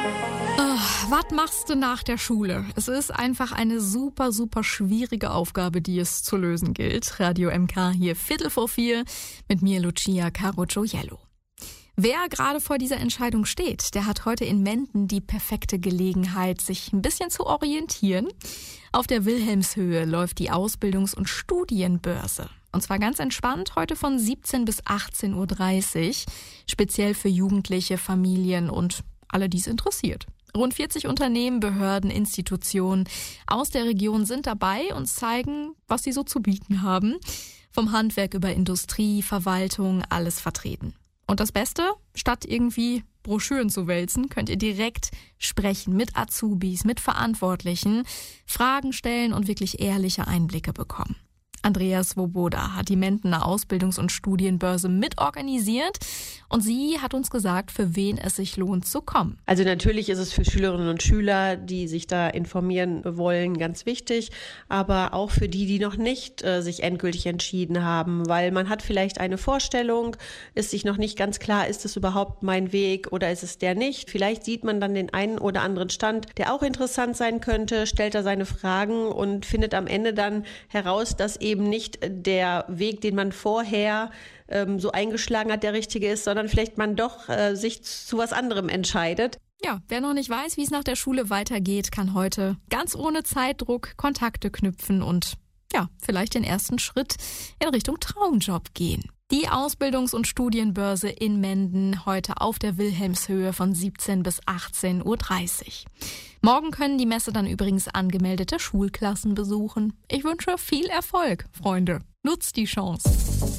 Was machst du nach der Schule? Es ist einfach eine super, super schwierige Aufgabe, die es zu lösen gilt. Radio MK hier 3:45 mit mir Lucia Carocciollo. Wer gerade vor dieser Entscheidung steht, der hat heute in Menden die perfekte Gelegenheit, sich ein bisschen zu orientieren. Auf der Wilhelmshöhe läuft die Ausbildungs- und Studienbörse. Und zwar ganz entspannt, heute von 17 bis 18:30 Uhr, speziell für Jugendliche, Familien und alle, die es interessiert. Rund 40 Unternehmen, Behörden, Institutionen aus der Region sind dabei und zeigen, was sie so zu bieten haben. Vom Handwerk über Industrie, Verwaltung, alles vertreten. Und das Beste, statt irgendwie Broschüren zu wälzen, könnt ihr direkt sprechen mit Azubis, mit Verantwortlichen, Fragen stellen und wirklich ehrliche Einblicke bekommen. Andrea Svoboda hat die Mendener Ausbildungs- und Studienbörse mitorganisiert und sie hat uns gesagt, für wen es sich lohnt zu kommen. Also natürlich ist es für Schülerinnen und Schüler, die sich da informieren wollen, ganz wichtig, aber auch für die, die noch nicht sich endgültig entschieden haben, weil man hat vielleicht eine Vorstellung, ist sich noch nicht ganz klar, ist es überhaupt mein Weg oder ist es der nicht. Vielleicht sieht man dann den einen oder anderen Stand, der auch interessant sein könnte, stellt da seine Fragen und findet am Ende dann heraus, dass eben nicht der Weg, den man vorher so eingeschlagen hat, der richtige ist, sondern vielleicht man doch sich zu was anderem entscheidet. Ja, wer noch nicht weiß, wie es nach der Schule weitergeht, kann heute ganz ohne Zeitdruck Kontakte knüpfen und ja, vielleicht den ersten Schritt in Richtung Traumjob gehen. Die Ausbildungs- und Studienbörse in Menden heute auf der Wilhelmshöhe von 17 bis 18:30 Uhr. Morgen können die Messe dann übrigens angemeldete Schulklassen besuchen. Ich wünsche viel Erfolg, Freunde. Nutzt die Chance.